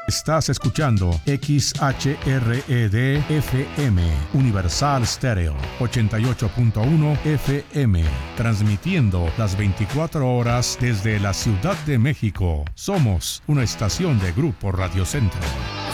Estás escuchando XHRED-FM, Universal Stereo, 88.1 FM, transmitiendo las 24 horas desde la Ciudad de México. Somos una estación de Grupo Radio Centro.